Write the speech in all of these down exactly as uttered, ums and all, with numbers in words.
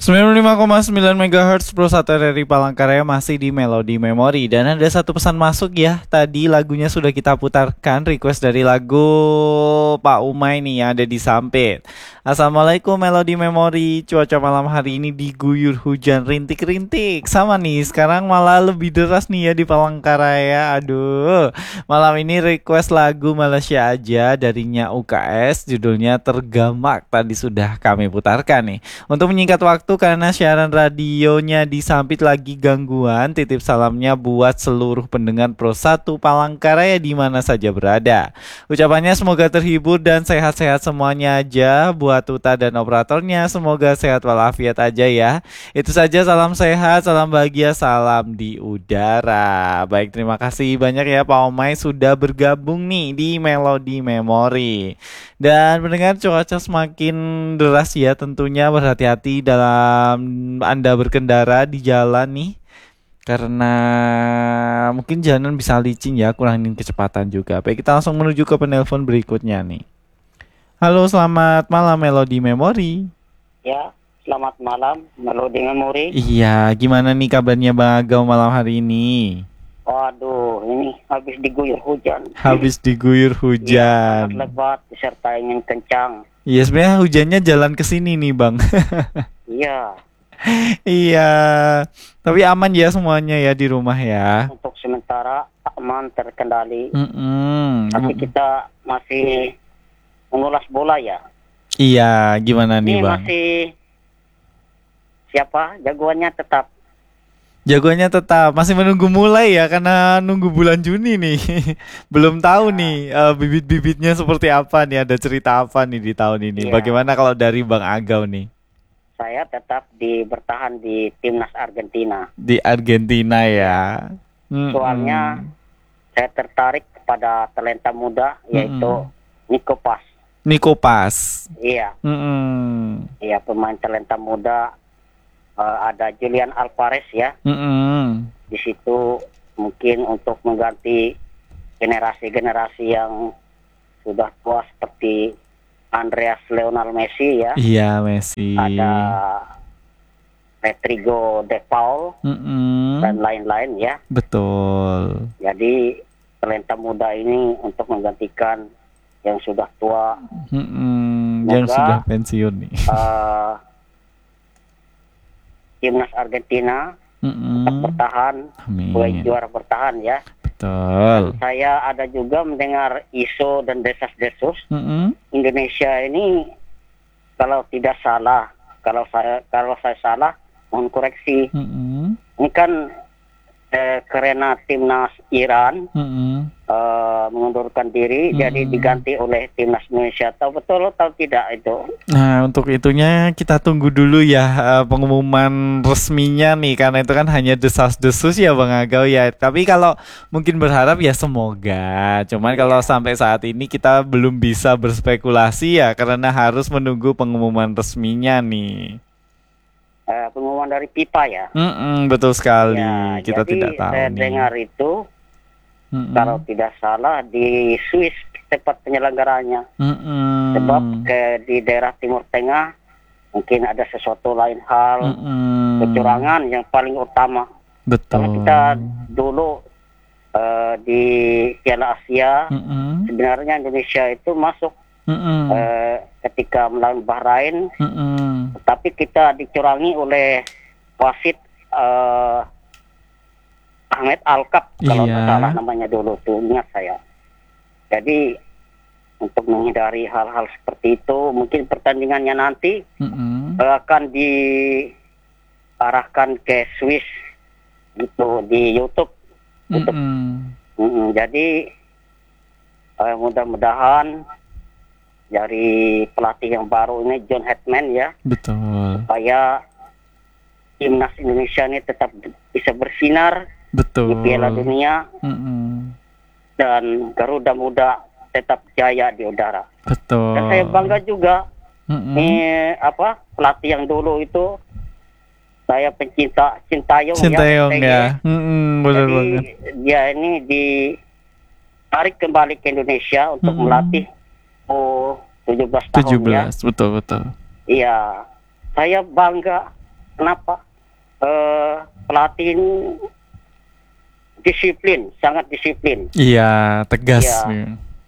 sembilan puluh lima koma sembilan megahertz Pro satu R R I Palangkaraya masih di Melodi Memori. Dan ada satu pesan masuk ya. Tadi lagunya sudah kita putarkan, request dari lagu Pak Umay nih yang ada di Sampit. Assalamualaikum Melodi Memori. Cuaca malam hari ini diguyur hujan rintik-rintik. Sama nih, sekarang malah lebih deras nih ya di Palangkaraya. Aduh. Malam ini request lagu Malaysia aja darinya U K S, judulnya Tergamak. Tadi sudah kami putarkan nih. Untuk menyingkat waktu karena siaran radionya di Sampit lagi gangguan, titip salamnya buat seluruh pendengar Pro satu Palangkaraya di mana saja berada. Ucapannya semoga terhibur dan sehat-sehat semuanya aja. Buat Uta dan operatornya semoga sehat walafiat aja ya. Itu saja, salam sehat, salam bahagia, salam di udara. Baik, terima kasih banyak ya Pak Omay sudah bergabung nih di Melodi Memori. Dan mendengar cuaca semakin deras ya, tentunya berhati-hati dalam Anda berkendara di jalan nih. Karena mungkin jalanan bisa licin ya, kurangin kecepatan juga. Baik, kita langsung menuju ke penelpon berikutnya nih. Halo, selamat malam Melodi Memori. Ya, selamat malam Melodi Memori. Iya, gimana nih kabarnya Bang Agau malam hari ini? Waduh, ini habis diguyur hujan. Habis diguyur Ya, hujan. sangat lebat disertai angin kencang. Iya, sebenarnya hujannya jalan ke sini nih Bang. Iya, Iya, tapi aman ya semuanya ya di rumah ya. untuk sementara aman terkendali. Mm-mm. Tapi kita masih mengulas bola ya. Iya, gimana nih Ini Bang? masih siapa? Jagoannya tetap. Jagoannya tetap masih menunggu mulai ya karena nunggu bulan Juni nih. Belum tahu nih eh, bibit-bibitnya seperti apa nih, ada cerita apa nih di tahun ini. Iya. Bagaimana kalau dari Bang Agau nih? Saya tetap di bertahan di timnas Argentina. Di Argentina ya. Mm-mm. Soalnya saya tertarik kepada talenta muda yaitu Nico Paz. Nico Paz. Iya. Mm-mm. Iya, pemain talenta muda. Eh, ada Julian Alvarez ya. Mm-mm. Di situ mungkin untuk mengganti generasi-generasi yang sudah tua seperti Andreas Lionel Messi ya. Iya, Messi. Ada Rodrigo De Paul Mm-mm. dan lain-lain ya. Betul. Jadi talenta muda ini untuk menggantikan yang sudah tua. Mm-mm. Yang Semoga, sudah pensiun nih. eh, timnas Argentina Mm-mm. tetap bertahan, sebagai Amin. juara bertahan ya. Betul. Saya ada juga mendengar isu dan desas-desus Mm-mm. Indonesia ini, kalau tidak salah, kalau saya kalau saya salah mohon koreksi. Mm-mm. Ini kan eh, karena timnas Iran Mm-mm. eh, mengundurkan diri, Mm-mm. jadi diganti oleh timnas Indonesia. Tahu betul atau tidak itu? Nah, untuk itunya kita tunggu dulu ya eh, pengumuman resminya nih, karena itu kan hanya desas-desus ya Bang Agau ya. Tapi kalau mungkin berharap ya semoga. Cuman kalau sampai saat ini kita belum bisa berspekulasi ya, karena harus menunggu pengumuman resminya nih. Eh, pengumuman dari FIFA ya. Mm-mm, betul sekali. Ya, Kita jadi tidak tahu saya nih. dengar itu Mm-mm. kalau tidak salah di Swiss tempat penyelenggaranya. Mm-mm. Sebab ke di daerah Timur Tengah mungkin ada sesuatu lain hal, Mm-mm. kecurangan yang paling utama. Betul. Kalau kita dulu eh, di Piala Asia, Mm-mm. sebenarnya Indonesia itu masuk Mm-mm. eh, ketika melawan Bahrain, Mm-mm. tapi kita dicurangi oleh wasit eh, Ahmed Alkap kalau Iya. tidak salah namanya dulu tuh, ingat saya. Jadi untuk menghindari hal-hal seperti itu, mungkin pertandingannya nanti Mm-mm. eh, akan diarahkan ke Swiss gitu di YouTube. YouTube. Mm-mm. Mm-mm. Jadi eh, mudah-mudahan dari pelatih yang baru ini John Hetman ya, Betul. supaya timnas Indonesia ini tetap bisa bersinar Betul. di Piala Dunia Mm-mm. dan Garuda Muda tetap jaya di udara. Betul. Dan saya bangga juga Mm-mm. ini apa pelatih yang dulu itu, saya pencinta Sintayong Sintayong ya. ya. Mm-mm, benar Jadi banget. dia ini ditarik kembali ke Indonesia untuk Mm-mm. melatih oh tujuh belas tahun tujuh ya. belas, betul betul. Iya. Saya bangga kenapa? Eh, pelatih ini disiplin, sangat disiplin. Iya, tegas Iya. nih.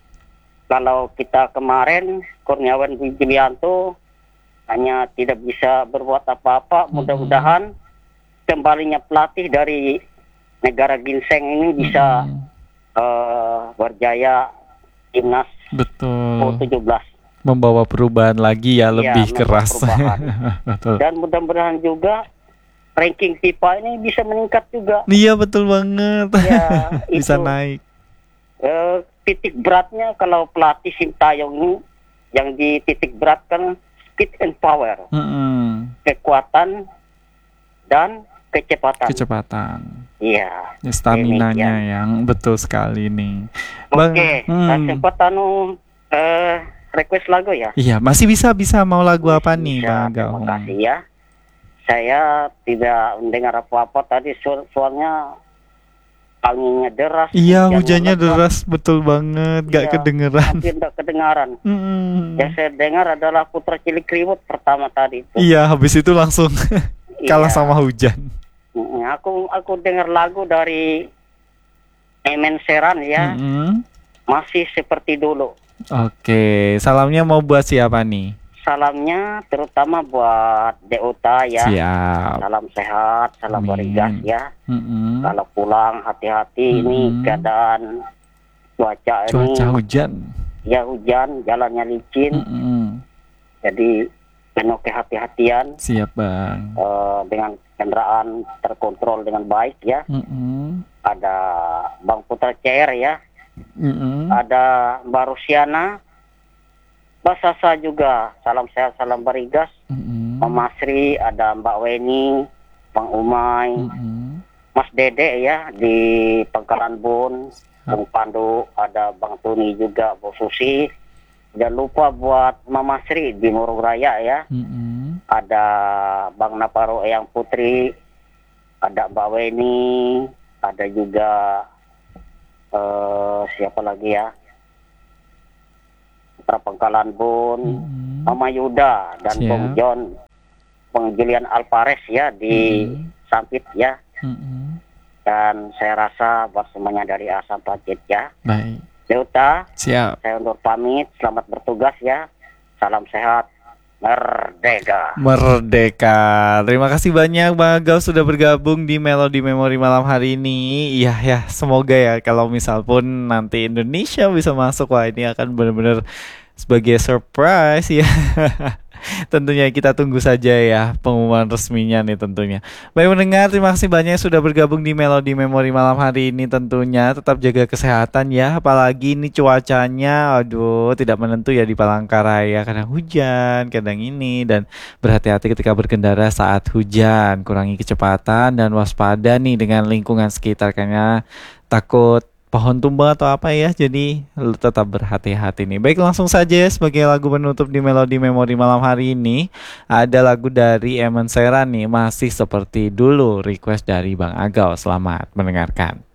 Kalau kita kemarin Kurniawan Wijianto hanya tidak bisa berbuat apa-apa. Mm-mm. Mudah-mudahan kembalinya pelatih dari negara ginseng ini bisa Mm-mm. eh, berjaya timnas U Betul. tujuh belas. Membawa perubahan lagi ya, Iya, lebih membawa keras. perubahan. Betul. Dan mudah-mudahan juga ranking FIFA ini bisa meningkat juga. Iya, betul banget. Ya, Bisa itu. naik. Eh, titik beratnya kalau pelatih Sintayong ini yang di titik berat kan speed and power, Mm-mm. kekuatan dan kecepatan. Kecepatan. Iya. Ya, stamina-nya Demikian. yang betul sekali nih. Bang, Oke, hmm. saya sempat anu eh, request lagu ya. Iya, masih bisa bisa mau lagu apa nih, Bisa, Bang terima Gaung? kasih ya. Saya tidak mendengar apa-apa tadi so- soalnya anginnya deras. Iya, hujannya lebat, deras, betul banget, gak Iya, kedengeran. hampir tidak kedengaran. Mm-mm. Yang saya dengar adalah Putra Cilik Kriwut pertama tadi itu. Iya, habis itu langsung kalah Iya. sama hujan. Mm, Aku aku dengar lagu dari Emen Seran ya, Mm-mm. masih seperti dulu. Oke, salamnya mau buat siapa nih? Salamnya terutama buat Deuta ya. Siap. Salam sehat, salam Amin. berigas ya. Mm-mm. Kalau pulang hati-hati ini Mm-mm. keadaan cuaca, Cuaca ini hujan. ya hujan, jalannya licin. Mm-mm. Jadi penuh kehati-hatian Siap, Bang. eh, dengan kendaraan terkontrol dengan baik ya. Mm-mm. Ada Bang Putra C R ya. Mm-mm. Ada Mbak Rusiana, Mbak Sasa juga, salam sehat, salam berigas. Mm-mm. Mama Sri, ada Mbak Weni, Bang Umay, Mm-mm. Mas Dede ya di Pangkalan Bun, Bang Pandu, ada Bang Tuni juga, Bu Susi. Jangan lupa buat Mama Sri di Murung Raya ya. Mm-mm. Ada Bang Naparo Eyang Putri, ada Mbak Weni, ada juga eh, siapa lagi ya? Putra Pangkalan Bun, Mm-mm. Mama Yuda dan Siap. Bang John, Bang Julian Alvarez ya di Mm-mm. Sampit ya. Mm-mm. Dan saya rasa buat semuanya dari Asam Pacit ya. Baik. Deuta, Siap. saya undur pamit. Selamat bertugas ya. Salam sehat. Merdeka. Merdeka. Terima kasih banyak Bang Gaus sudah bergabung di Melodi Memori malam hari ini. Iya ya, semoga ya kalau misal pun nanti Indonesia bisa masuk, wah ini akan benar-benar sebagai surprise ya. Tentunya kita tunggu saja ya pengumuman resminya nih tentunya. Baik mendengar, terima kasih banyak yang sudah bergabung di Melodi Memori malam hari ini tentunya. Tetap jaga kesehatan ya, apalagi ini cuacanya aduh tidak menentu ya di Palangkaraya. Kadang hujan, kadang ini, dan berhati-hati ketika berkendara saat hujan. Kurangi kecepatan dan waspada nih dengan lingkungan sekitar, karena takut pohon tumbang atau apa ya, jadi lu tetap berhati-hati nih. Baik, langsung saja ya, sebagai lagu penutup di Melodi Memori malam hari ini ada lagu dari Emen Seran nih, Masih Seperti Dulu, request dari Bang Agau. Selamat mendengarkan.